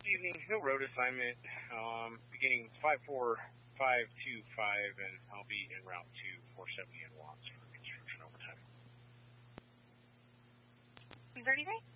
evening, no road assignment. Beginning 54525, and I'll be en route to 470 in Watts for construction overtime. 33?